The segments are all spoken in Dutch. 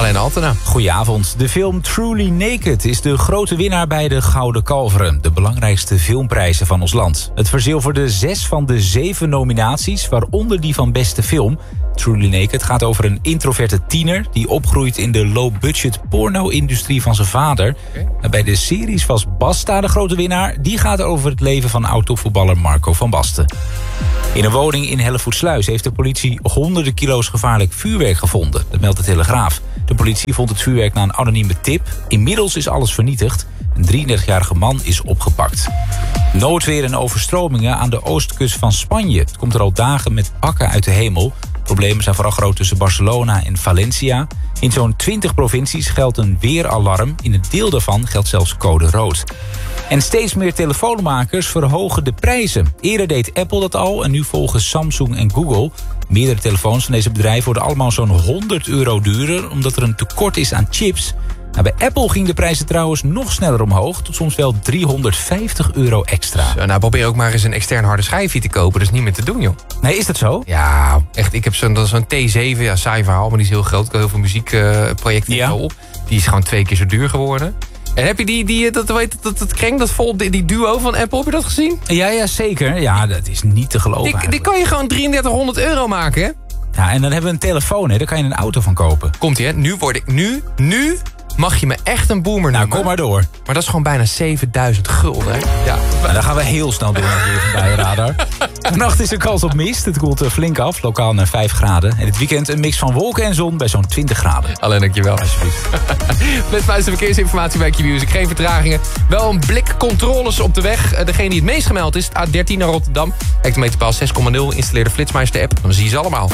Marlene Altena. Goedenavond. De film Truly Naked is de grote winnaar bij de Gouden Kalveren. De belangrijkste filmprijzen van ons land. Het verzilverde 6 van de 7 nominaties, waaronder die van beste film. Truly Naked gaat over een introverte tiener die opgroeit in de low-budget porno-industrie van zijn vader. En bij de series was Basta de grote winnaar. Die gaat over het leven van oud-topvoetballer Marco van Basten. In een woning in Hellevoetsluis heeft de politie honderden kilo's gevaarlijk vuurwerk gevonden. Dat meldt de Telegraaf. De politie vond het vuurwerk na een anonieme tip. Inmiddels is alles vernietigd. Een 33-jarige man is opgepakt. Noodweer en overstromingen aan de oostkust van Spanje. Het komt er al dagen met bakken uit de hemel. Problemen zijn vooral groot tussen Barcelona en Valencia. In zo'n 20 provincies geldt een weeralarm. In een deel daarvan geldt zelfs code rood. En steeds meer telefoonmakers verhogen de prijzen. Eerder deed Apple dat al en nu volgen Samsung en Google. Meerdere telefoons van deze bedrijven worden allemaal zo'n €100 duurder, omdat er een tekort is aan chips. Nou, bij Apple ging de prijzen trouwens nog sneller omhoog, tot soms wel €350 extra. Nou, probeer ook maar eens een extern harde schijfje te kopen. Dat is niet meer te doen, joh. Nee, is dat zo? Ja, echt. Ik heb zo'n T7, ja, saai verhaal, maar die is heel groot. Ik heb heel veel muziekprojecten Ja. op. Die is gewoon 2 keer zo duur geworden. En heb je dat krenk, dat vol, die duo van Apple, heb je dat gezien? Ja, zeker. Ja, dat is niet te geloven. Die kan je gewoon €3300 maken, hè? Ja, en dan hebben we een telefoon, hè? Daar kan je een auto van kopen. Komt-ie, hè? Nu mag je me echt een boomer Nou, noemen. kom maar door. Maar dat is gewoon bijna 7000 gulden, hè? Ja. Nou, dan gaan we heel snel door naar de radar. Vannacht is er kans op mist. Het koelt flink af, lokaal naar 5 graden. En dit weekend een mix van wolken en zon bij zo'n 20 graden. Alleen dankjewel. Alsjeblieft. Flitsmeister verkeersinformatie bij Q-Music. Geen vertragingen. Wel een blik controles op de weg. Degene die het meest gemeld is, A13 naar Rotterdam. Hectometerpaal 6,0. Installeer de Flitsmeister app. Dan zie je ze allemaal.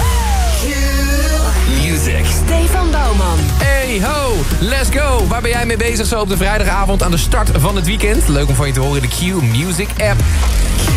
Music. Stefan Bouwman. Hey ho, let's go. Waar ben jij mee bezig zo op de vrijdagavond aan de start van het weekend? Leuk om van je te horen in de Q-Music app.